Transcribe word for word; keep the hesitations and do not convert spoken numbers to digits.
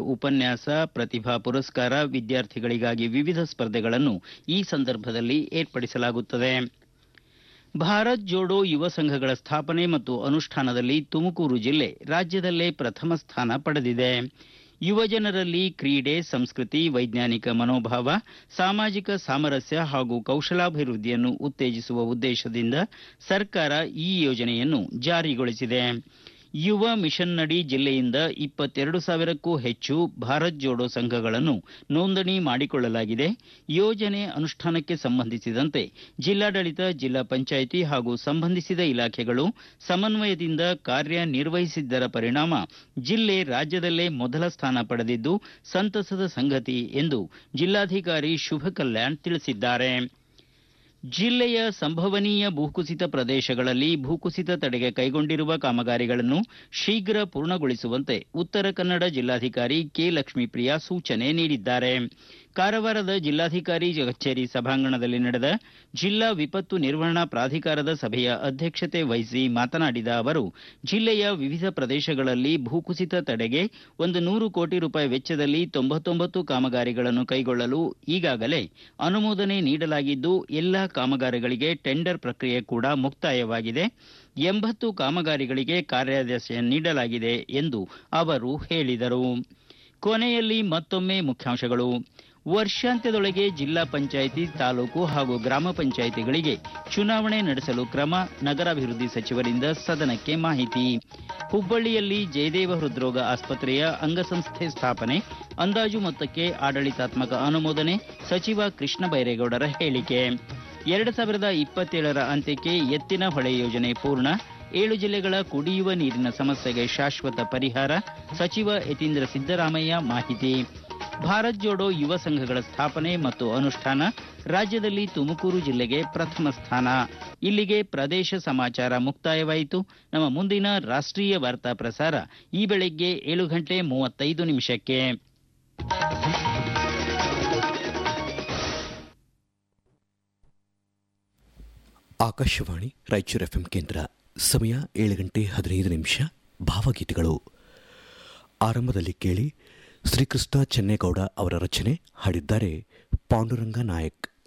ಉಪನ್ಯಾಸ, ಪ್ರತಿಭಾ ಪುರಸ್ಕಾರ, ವಿದ್ಯಾರ್ಥಿಗಳಿಗಾಗಿ ವಿವಿಧ ಸ್ಪರ್ಧೆಗಳನ್ನು ಈ ಸಂದರ್ಭದಲ್ಲಿ ಏರ್ಪಡಿಸಲಾಗುತ್ತದೆ. ಭಾರತ್ ಜೋಡೋ ಯುವ ಸಂಘಗಳ ಸ್ಥಾಪನೆ ಮತ್ತು ಅನುಷ್ಠಾನದಲ್ಲಿ ತುಮಕೂರು ಜಿಲ್ಲೆ ರಾಜ್ಯದಲ್ಲೇ ಪ್ರಥಮ ಸ್ಥಾನ ಪಡೆದಿದೆ. ಯುವಜನರಲ್ಲಿ ಕ್ರೀಡೆ, ಸಂಸ್ಕೃತಿ, ವೈಜ್ಞಾನಿಕ ಮನೋಭಾವ, ಸಾಮಾಜಿಕ ಸಾಮರಸ್ಯ ಹಾಗೂ ಕೌಶಲಾಭಿವೃದ್ಧಿಯನ್ನು ಉತ್ತೇಜಿಸುವ ಉದ್ದೇಶದಿಂದ ಸರ್ಕಾರ ಈ ಯೋಜನೆಯನ್ನು ಜಾರಿಗೊಳಿಸಿದೆ. ಯುವ ಮಿಷನ್ನಡಿ ಜಿಲ್ಲೆಯಿಂದ ಇಪ್ಪತ್ತೆರಡು ಸಾವಿರಕ್ಕೂ ಹೆಚ್ಚು ಭಾರತ್ ಜೋಡೋ ಸಂಘಗಳನ್ನು ನೋಂದಣಿ ಮಾಡಿಕೊಳ್ಳಲಾಗಿದೆ. ಯೋಜನೆ ಅನುಷ್ಠಾನಕ್ಕೆ ಸಂಬಂಧಿಸಿದಂತೆ ಜಿಲ್ಲಾಡಳಿತ, ಜಿಲ್ಲಾ ಪಂಚಾಯಿತಿ ಹಾಗೂ ಸಂಬಂಧಿಸಿದ ಇಲಾಖೆಗಳು ಸಮನ್ವಯದಿಂದ ಕಾರ್ಯನಿರ್ವಹಿಸಿದ್ದರ ಪರಿಣಾಮ ಜಿಲ್ಲೆ ರಾಜ್ಯದಲ್ಲೇ ಮೊದಲ ಸ್ಥಾನ ಪಡೆದಿದ್ದು ಸಂತಸದ ಸಂಗತಿ ಎಂದು ಜಿಲ್ಲಾಧಿಕಾರಿ ಶುಭ ಕಲ್ಯಾಣ್ ತಿಳಿಸಿದ್ದಾರೆ. ಜಿಲ್ಲೆಯ ಸಂಭವನೀಯ ಭೂಕುಸಿತ ಪ್ರದೇಶಗಳಲ್ಲಿ ಭೂಕುಸಿತ ತಡೆಗೆ ಕೈಗೊಂಡಿರುವ ಕಾಮಗಾರಿಗಳನ್ನು ಶೀಘ್ರ ಪೂರ್ಣಗೊಳಿಸುವಂತೆ ಉತ್ತರ ಕನ್ನಡ ಜಿಲ್ಲಾಧಿಕಾರಿ ಕೆ ಲಕ್ಷ್ಮೀಪ್ರಿಯಾ ಸೂಚನೆ ನೀಡಿದ್ದಾರೆ. ಕಾರವಾರದ ಜಿಲ್ಲಾಧಿಕಾರಿ ಕಚೇರಿ ಸಭಾಂಗಣದಲ್ಲಿ ನಡೆದ ಜಿಲ್ಲಾ ವಿಪತ್ತು ನಿರ್ವಹಣಾ ಪ್ರಾಧಿಕಾರದ ಸಭೆಯ ಅಧ್ಯಕ್ಷತೆ ವಹಿಸಿ ಮಾತನಾಡಿದ ಅವರು, ಜಿಲ್ಲೆಯ ವಿವಿಧ ಪ್ರದೇಶಗಳಲ್ಲಿ ಭೂಕುಸಿತ ತಡೆಗೆ ಒಂದು ನೂರು ಕೋಟಿ ರೂಪಾಯಿ ವೆಚ್ಚದಲ್ಲಿ ತೊಂಬತ್ತೊಂಬತ್ತು ಕಾಮಗಾರಿಗಳನ್ನು ಕೈಗೊಳ್ಳಲು ಈಗಾಗಲೇ ಅನುಮೋದನೆ ನೀಡಲಾಗಿದ್ದು ಎಲ್ಲಾ ಕಾಮಗಾರಿಗಳಿಗೆ ಟೆಂಡರ್ ಪ್ರಕ್ರಿಯೆ ಕೂಡ ಮುಕ್ತಾಯವಾಗಿದೆ. ಎಂಬತ್ತು ಕಾಮಗಾರಿಗಳಿಗೆ ಕಾರ್ಯಾದೇಶ ನೀಡಲಾಗಿದೆ ಎಂದು ಅವರು ಹೇಳಿದರು. ಕೊನೆಯಲ್ಲಿ ಮತ್ತೊಮ್ಮೆ ಮುಖ್ಯಾಂಶಗಳು. ವರ್ಷಾಂತ್ಯದೊಳಗೆ ಜಿಲ್ಲಾ ಪಂಚಾಯಿತಿ, ತಾಲೂಕು ಹಾಗೂ ಗ್ರಾಮ ಪಂಚಾಯಿತಿಗಳಿಗೆ ಚುನಾವಣೆ ನಡೆಸಲು ಕ್ರಮ, ನಗರಾಭಿವೃದ್ಧಿ ಸಚಿವರಿಂದ ಸದನಕ್ಕೆ ಮಾಹಿತಿ. ಹುಬ್ಬಳ್ಳಿಯಲ್ಲಿ ಜಯದೇವ ಹೃದ್ರೋಗ ಆಸ್ಪತ್ರೆಯ ಅಂಗಸಂಸ್ಥೆ ಸ್ಥಾಪನೆ, ಅಂದಾಜು ಮೊತ್ತಕ್ಕೆ ಆಡಳಿತಾತ್ಮಕ ಅನುಮೋದನೆ, ಸಚಿವ ಕೃಷ್ಣ ಬೈರೇಗೌಡರ ಹೇಳಿಕೆ. ಎರಡು ಸಾವಿರದ ಇಪ್ಪತ್ತೇಳರ ಅಂತ್ಯಕ್ಕೆ ಎತ್ತಿನ ಹೊಳೆ ಯೋಜನೆ ಪೂರ್ಣ, ಏಳು ಜಿಲ್ಲೆಗಳ ಕುಡಿಯುವ ನೀರಿನ ಸಮಸ್ಯೆಗೆ ಶಾಶ್ವತ ಪರಿಹಾರ, ಸಚಿವ ಯತೀಂದ್ರ ಸಿದ್ದರಾಮಯ್ಯ ಮಾಹಿತಿ. ಭಾರತ್ ಜೋಡೋ ಯುವ ಸಂಘಗಳ ಸ್ಥಾಪನೆ ಮತ್ತು ಅನುಷ್ಠಾನ, ರಾಜ್ಯದಲ್ಲಿ ತುಮಕೂರು ಜಿಲ್ಲೆಗೆ ಪ್ರಥಮ ಸ್ಥಾನ. ಇಲ್ಲಿಗೆ ಪ್ರದೇಶ ಸಮಾಚಾರ ಮುಕ್ತಾಯವಾಯಿತು. ನಮ್ಮ ಮುಂದಿನ ರಾಷ್ಟ್ರೀಯ ವಾರ್ತಾ ಪ್ರಸಾರ ಈ ಬೆಳಗ್ಗೆ ಏಳು ಗಂಟೆ ಮೂವತ್ತೈದು ನಿಮಿಷಕ್ಕೆ. ಆಕಾಶವಾಣಿ ರಾಯಚೂರು ಎಫ್ಎಂ ಕೇಂದ್ರ. ಸಮಯ ಏಳು ಗಂಟೆ ಹದಿನೈದು ನಿಮಿಷ. ಭಾವಗೀತೆಗಳು ಆರಂಭದಲ್ಲಿ ಕೇಳಿ. ಶ್ರೀಕೃಷ್ಣ ಚೆನ್ನೇಗೌಡ ಅವರ ರಚನೆ, ಹಾಡಿದ್ದಾರೆ ಪಾಂಡುರಂಗ ನಾಯಕ್.